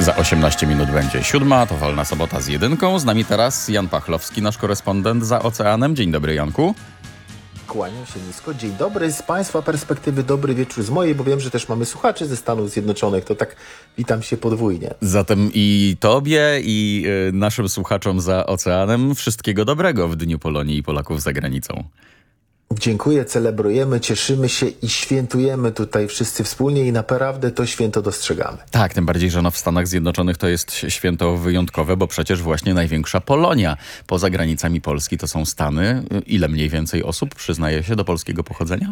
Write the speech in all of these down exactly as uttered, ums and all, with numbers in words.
Za osiemnaście minut będzie siódma, to Wolna Sobota z jedynką. Z nami teraz Jan Pachlowski, nasz korespondent za oceanem. Dzień dobry, Janku. Kłaniam się nisko. Dzień dobry. Z Państwa perspektywy dobry wieczór z mojej, bo wiem, że też mamy słuchaczy ze Stanów Zjednoczonych. To tak witam się podwójnie. Zatem i Tobie, i y, naszym słuchaczom za oceanem wszystkiego dobrego w Dniu Polonii i Polaków za granicą. Dziękuję, celebrujemy, cieszymy się i świętujemy tutaj wszyscy wspólnie i naprawdę to święto dostrzegamy. Tak, tym bardziej, że no w Stanach Zjednoczonych to jest święto wyjątkowe, bo przecież właśnie największa Polonia poza granicami Polski to są Stany. Ile mniej więcej osób przyznaje się do polskiego pochodzenia?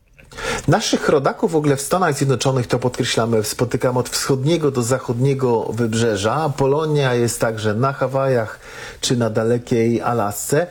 Naszych rodaków w ogóle w Stanach Zjednoczonych, to podkreślamy, spotykamy od wschodniego do zachodniego wybrzeża. Polonia jest także na Hawajach czy na dalekiej Alasce.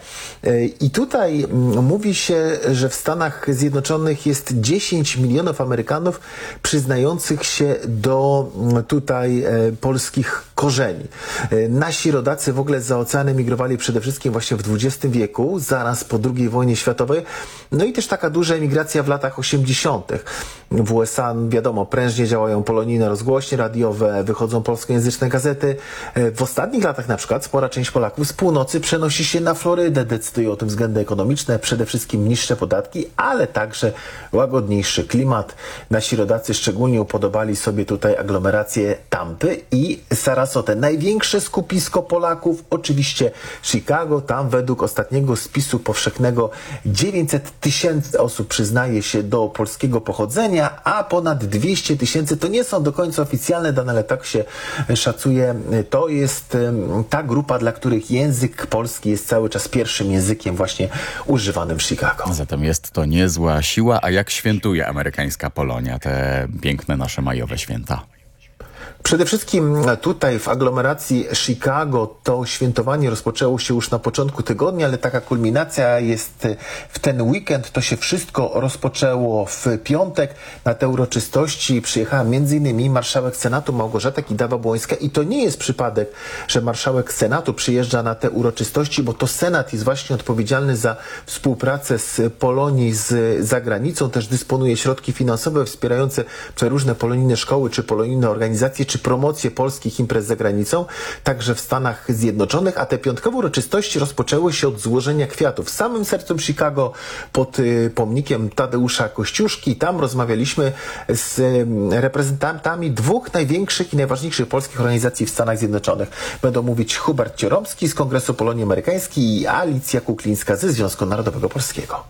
I tutaj mówi się, że w Stanach Zjednoczonych jest dziesięć milionów Amerykanów przyznających się do tutaj polskich korzeni. Nasi rodacy w ogóle za oceanem migrowali przede wszystkim właśnie w dwudziestym wieku, zaraz po drugiej wojnie światowej. No i też taka duża emigracja w latach osiemdziesiątych. W U S A, wiadomo, prężnie działają polonijne rozgłośnie radiowe, wychodzą polskojęzyczne gazety. W ostatnich latach na przykład spora część Polaków z północy przenosi się na Florydę. Decydują o tym względy ekonomiczne, przede wszystkim niższe podatki, ale także łagodniejszy klimat. Nasi rodacy szczególnie upodobali sobie tutaj aglomerację Tampy i Sarasotę. Największe skupisko Polaków oczywiście Chicago. Tam według ostatniego spisu powszechnego dziewięćset tysięcy osób przyznaje się do polskiego pochodzenia, a ponad dwieście tysięcy to nie są do końca oficjalne dane, ale tak się szacuje. To jest ta grupa, dla których język polski jest cały czas pierwszym językiem właśnie używanym w Chicago. Zatem jest to niezła siła. A jak świętuje amerykańska Polonia te piękne nasze majowe święta? Przede wszystkim tutaj w aglomeracji Chicago to świętowanie rozpoczęło się już na początku tygodnia, ale taka kulminacja jest w ten weekend. To się wszystko rozpoczęło w piątek. Na te uroczystości przyjechała między innymi marszałek Senatu Małgorzata Kidawa-Błońska i to nie jest przypadek, że marszałek Senatu przyjeżdża na te uroczystości, bo to Senat jest właśnie odpowiedzialny za współpracę z Polonii z zagranicą, też dysponuje środki finansowe wspierające przeróżne polonijne szkoły czy polonijne organizacje, czy promocję polskich imprez za granicą, także w Stanach Zjednoczonych, a te piątkowe uroczystości rozpoczęły się od złożenia kwiatów w samym sercu Chicago pod y, pomnikiem Tadeusza Kościuszki. Tam rozmawialiśmy z y, reprezentantami dwóch największych i najważniejszych polskich organizacji w Stanach Zjednoczonych. Będą mówić Hubert Cioromski z Kongresu Polonii Amerykańskiej i Alicja Kuklińska ze Związku Narodowego Polskiego.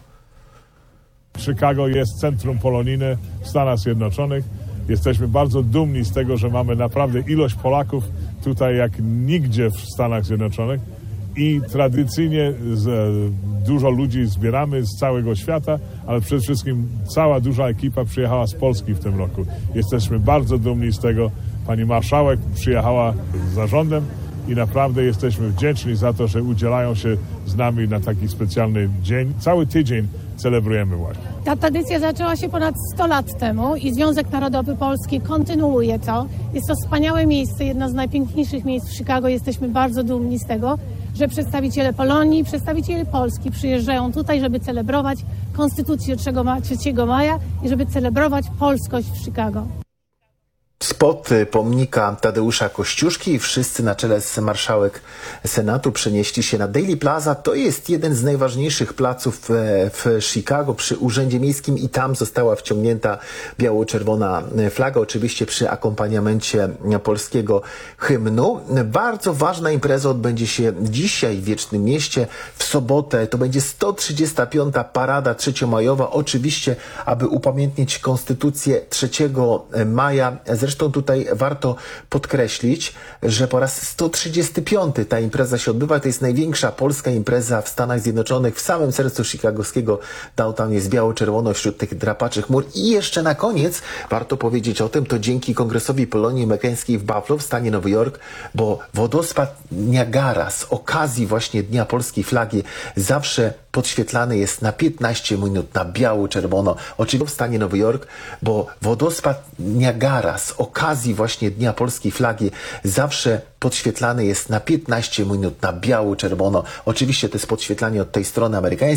Chicago jest centrum polonijne w Stanach Zjednoczonych. Jesteśmy bardzo dumni z tego, że mamy naprawdę ilość Polaków tutaj jak nigdzie w Stanach Zjednoczonych i tradycyjnie z, dużo ludzi zbieramy z całego świata, ale przede wszystkim cała duża ekipa przyjechała z Polski w tym roku. Jesteśmy bardzo dumni z tego. Pani marszałek przyjechała z zarządem i naprawdę jesteśmy wdzięczni za to, że udzielają się z nami na taki specjalny dzień. Cały tydzień celebrujemy właśnie. Ta tradycja zaczęła się ponad sto lat temu i Związek Narodowy Polski kontynuuje to. Jest to wspaniałe miejsce, jedno z najpiękniejszych miejsc w Chicago. Jesteśmy bardzo dumni z tego, że przedstawiciele Polonii, przedstawiciele Polski przyjeżdżają tutaj, żeby celebrować Konstytucję trzeciego maja i żeby celebrować polskość w Chicago. Spod pomnika Tadeusza Kościuszki wszyscy na czele z marszałek Senatu przenieśli się na Dealey Plaza. To jest jeden z najważniejszych placów w Chicago przy Urzędzie Miejskim i tam została wciągnięta biało-czerwona flaga, oczywiście przy akompaniamencie polskiego hymnu. Bardzo ważna impreza odbędzie się dzisiaj w Wiecznym Mieście. W sobotę to będzie sto trzydziesta piąta parada trzeciomajowa, oczywiście aby upamiętnić Konstytucję trzeciego maja. Zresztą tutaj warto podkreślić, że po raz sto trzydziesty piąty ta impreza się odbywa. To jest największa polska impreza w Stanach Zjednoczonych. W samym sercu chicagowskiego downtown jest biało-czerwono wśród tych drapaczych chmur. I jeszcze na koniec warto powiedzieć o tym, to dzięki Kongresowi Polonii Amerykańskiej w Buffalo w stanie Nowy Jork, bo wodospad Niagara z okazji właśnie Dnia Polskiej Flagi zawsze podświetlany jest na piętnaście minut na biało-czerwono. Oczywiście w stanie Nowy Jork, bo wodospad Niagara z okazji właśnie Dnia Polskiej Flagi zawsze podświetlany jest na piętnaście minut na biało-czerwono. Oczywiście to jest podświetlanie od tej strony amerykańskiej.